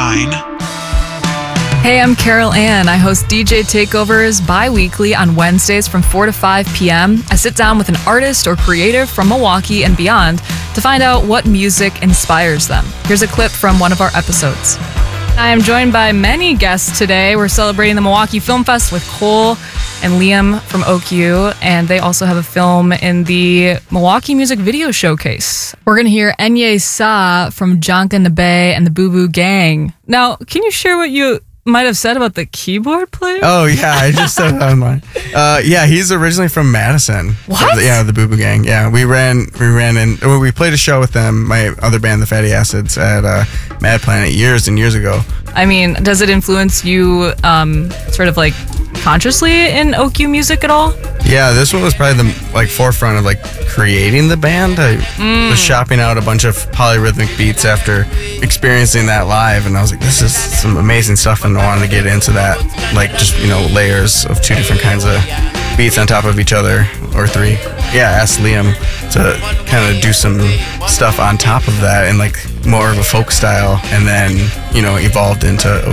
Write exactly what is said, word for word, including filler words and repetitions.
nine. Hey, I'm Carol Ann. I host D J Takeovers bi-weekly on Wednesdays from four to five p.m. I sit down with an artist or creative from Milwaukee and beyond to find out what music inspires them. Here's a clip from one of our episodes. I am joined by many guests today. We're celebrating the Milwaukee Film Fest with Cole and Liam from O Q, and they also have a film in the Milwaukee Music Video Showcase. We're going to hear Enye Sa from Jonka Nabe and the Boo Boo Gang. Now, can you share what you might have said about the keyboard player? Oh, yeah, I just said that online. Uh, yeah, he's originally from Madison. What? The, yeah, the Boo Boo Gang. Yeah, we ran, we ran in, well, we played a show with them, my other band, the Fatty Acids, at uh, Mad Planet years and years ago. I mean, does it influence you um, sort of like consciously in O Q music at all? Yeah, this one was probably the like forefront of like creating the band. I mm. was shopping out a bunch of polyrhythmic beats after experiencing that live, and I was like, this is some amazing stuff, and I wanted to get into that, like just, you know, layers of two different kinds of beats on top of each other, or three. Yeah, I asked Liam to kind of do some stuff on top of that in like more of a folk style, and then, you know, evolved into